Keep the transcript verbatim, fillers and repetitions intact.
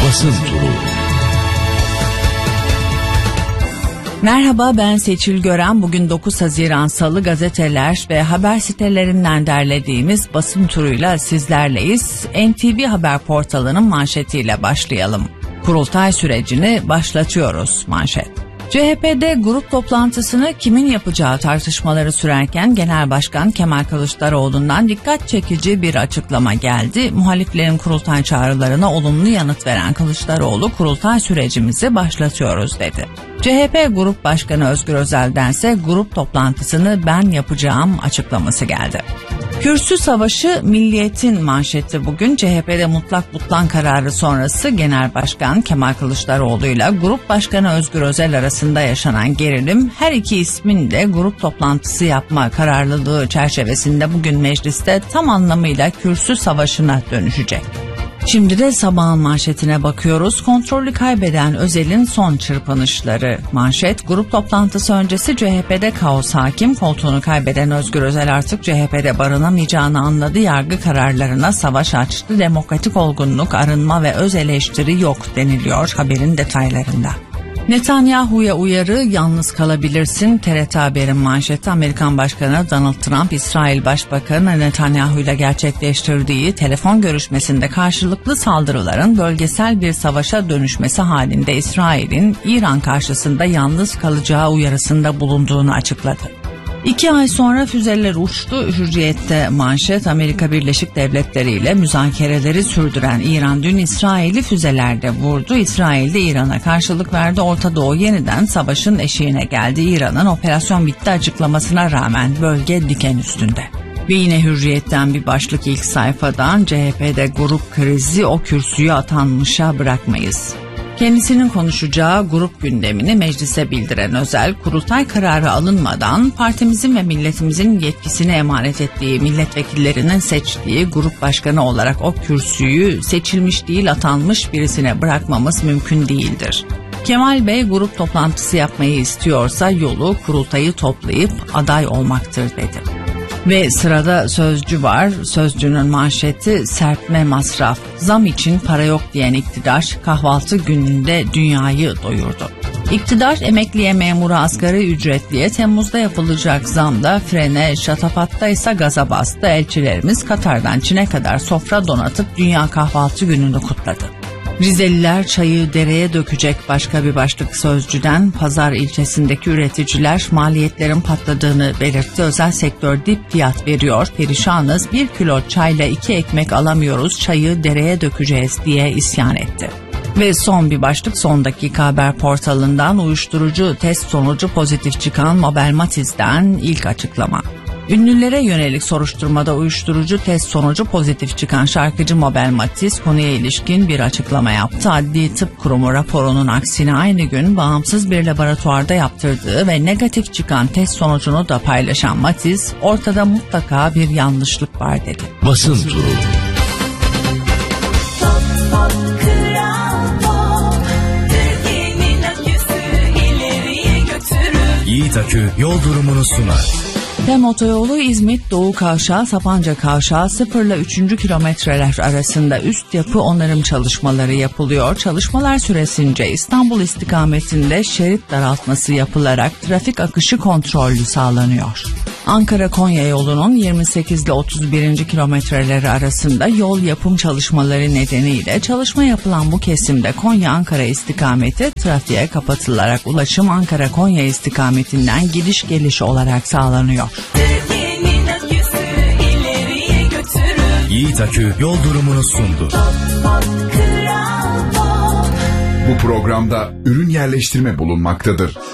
Basın Turu. Merhaba, ben Seçil Gören. Bugün dokuz Haziran Salı, gazeteler ve haber sitelerinden derlediğimiz basın turuyla sizlerleyiz. N T V Haber portalının manşetiyle başlayalım. Kurultay sürecini başlatıyoruz manşet. C H P'de grup toplantısını kimin yapacağı tartışmaları sürerken Genel Başkan Kemal Kılıçdaroğlu'ndan dikkat çekici bir açıklama geldi. Muhaliflerin kurultay çağrılarına olumlu yanıt veren Kılıçdaroğlu, kurultay sürecimizi başlatıyoruz dedi. C H P Grup Başkanı Özgür Özel'dense grup toplantısını ben yapacağım açıklaması geldi. Kürsü savaşı Milliyet'in manşeti bugün. C H P'de mutlak butlan kararı sonrası Genel Başkan Kemal Kılıçdaroğlu ile Grup Başkanı Özgür Özel arasında yaşanan gerilim, her iki ismin de grup toplantısı yapma kararlılığı çerçevesinde bugün mecliste tam anlamıyla kürsü savaşına dönüşecek. Şimdi de sabahın manşetine bakıyoruz. Kontrolü kaybeden Özel'in son çırpınışları manşet. Grup toplantısı öncesi C H P'de kaos hakim. Koltuğunu kaybeden Özgür Özel artık C H P'de barınamayacağını anladı. Yargı kararlarına savaş açtı. Demokratik olgunluk, arınma ve öz eleştiri yok deniliyor haberin detaylarında. Netanyahu'ya uyarı, yalnız kalabilirsin. T R T Haber'in manşeti. Amerikan Başkanı Donald Trump, İsrail Başbakanı Netanyahu ile gerçekleştirdiği telefon görüşmesinde karşılıklı saldırıların bölgesel bir savaşa dönüşmesi halinde İsrail'in İran karşısında yalnız kalacağı uyarısında bulunduğunu açıkladı. İki ay sonra füzeler uçtu. Hürriyet'te manşet. Amerika Birleşik Devletleri ile müzakereleri sürdüren İran dün İsrail'i füzelerde vurdu. İsrail de İran'a karşılık verdi. Orta Doğu yeniden savaşın eşiğine geldi. İran'ın operasyon bitti açıklamasına rağmen bölge diken üstünde. Ve yine Hürriyet'ten bir başlık ilk sayfadan. C H P'de grup krizi, o kürsüyü atanmışa bırakmayız. Kendisinin konuşacağı grup gündemini meclise bildiren Özel, kurultay kararı alınmadan partimizin ve milletimizin yetkisini emanet ettiği milletvekillerinin seçtiği grup başkanı olarak o kürsüyü seçilmiş değil atanmış birisine bırakmamız mümkün değildir. Kemal Bey grup toplantısı yapmayı istiyorsa yolu kurultayı toplayıp aday olmaktır dedi. Ve sırada Sözcü var. Sözcünün manşeti serpme masraf. Zam için para yok diyen iktidar kahvaltı gününde dünyayı doyurdu. İktidar emekliye, memura, asgari ücretliye Temmuz'da yapılacak zamda frene, şatafatta ise gaza bastı. Elçilerimiz Katar'dan Çin'e kadar sofra donatıp dünya kahvaltı gününü kutladı. Rizeliler çayı dereye dökecek başka bir başlık Sözcü'den. Pazar ilçesindeki üreticiler maliyetlerin patladığını belirtti. Özel sektör dip fiyat veriyor. Perişanız, bir kilo çayla iki ekmek alamıyoruz, çayı dereye dökeceğiz diye isyan etti. Ve son bir başlık Son Dakika Haber portalından. Uyuşturucu test sonucu pozitif çıkan Mabel Matiz'den ilk açıklama. Ünlülere yönelik soruşturmada uyuşturucu test sonucu pozitif çıkan şarkıcı Mabel Matiz konuya ilişkin bir açıklama yaptı. Adli Tıp Kurumu raporunun aksine aynı gün bağımsız bir laboratuvarda yaptırdığı ve negatif çıkan test sonucunu da paylaşan Matiz, ortada mutlaka bir yanlışlık var dedi. Basın Turu. Yiğit Akü yol durumunu sunar. Tem Otoyolu İzmit Doğu Kavşağı Sapanca Kavşağı sıfır ile üçüncü kilometreler arasında üst yapı onarım çalışmaları yapılıyor. Çalışmalar süresince İstanbul istikametinde şerit daraltması yapılarak trafik akışı kontrollü sağlanıyor. Ankara-Konya yolunun yirmi sekiz ile otuz birinci kilometreleri arasında yol yapım çalışmaları nedeniyle çalışma yapılan bu kesimde Konya-Ankara istikameti trafiğe kapatılarak ulaşım Ankara-Konya istikametinden gidiş geliş olarak sağlanıyor. Yiğit Akü yol durumunu sundu. Bu programda ürün yerleştirme bulunmaktadır.